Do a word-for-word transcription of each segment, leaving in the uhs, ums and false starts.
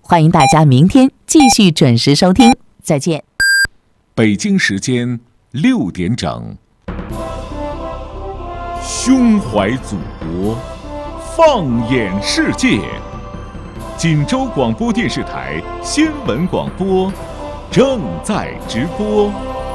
欢迎大家明天继续准时收听，再见。 北京时间六点整，胸怀祖国，放眼世界。锦州广播电视台新闻广播正在直播。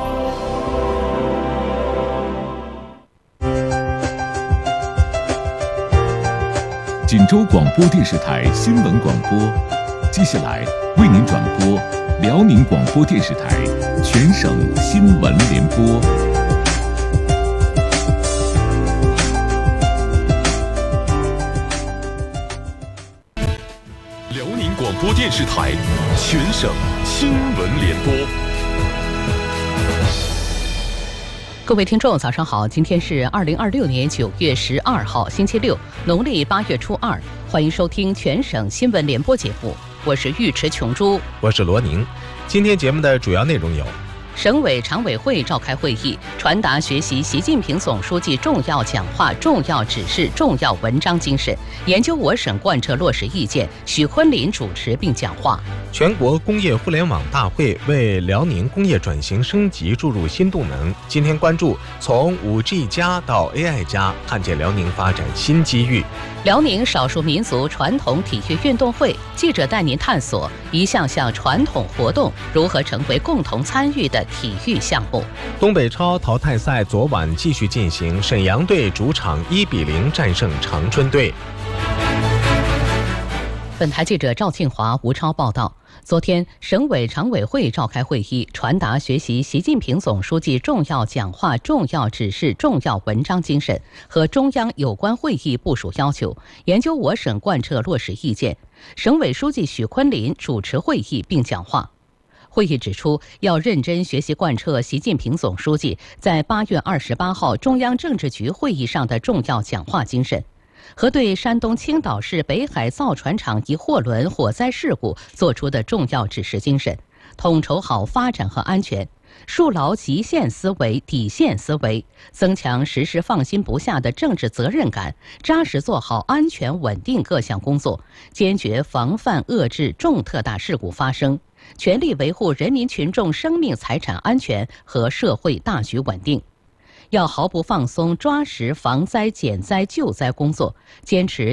锦州广播电视台新闻广播，接下来为您转播辽宁广播电视台全省新闻联播。 辽宁广播电视台全省新闻联播。 各位听众早上好，今天是二零二六年九月十二号星期六，农历八月初二，欢迎收听全省新闻联播节目，我是尉迟琼珠， 我是罗宁。今天节目的主要内容有： 省委常委会召开会议，传达学习习近平总书记重要讲话、重要指示、重要文章精神，研究我省贯彻落实意见。许昆林主持并讲话。 全国工业互联网大会为辽宁工业转型升级注入新动能。今天关注从 五 G 加到 A I 加，看见辽宁发展新机遇。 辽宁少数民族传统体育运动会，记者带您探索一项项传统活动如何成为共同参与的体育项目。 东北超淘汰赛昨晚继续进行，沈阳队主场一比零战胜长春队。 本台记者赵庆华、吴超报道。昨天，省委常委会召开会议，传达学习习近平总书记重要讲话、重要指示、重要文章精神和中央有关会议部署要求，研究我省贯彻落实意见。省委书记许昆林主持会议并讲话。会议指出，要认真学习贯彻习近平总书记在八月二十八号中央政治局会议上的重要讲话精神，和对山东青岛市北海造船厂一货轮火灾事故作出的重要指示精神，统筹好发展和安全，树牢极限思维、底线思维，增强时时放心不下的政治责任感，扎实做好安全稳定各项工作，坚决防范遏制重特大事故发生，全力维护人民群众生命财产安全和社会大局稳定。要毫不放松抓实防灾减灾救灾工作，坚持